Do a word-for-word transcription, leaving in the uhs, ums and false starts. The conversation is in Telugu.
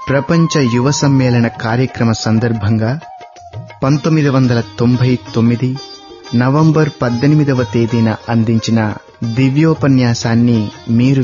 ప్రపంచ యువ సమ్మేళన కార్యక్రమ సందర్భంగా పంతొమ్మిది వందల తొంభై తొమ్మిది నవంబర్ పద్దెనిమిదవ తేదీన అందించిన దివ్యోపన్యాసాన్ని మీరు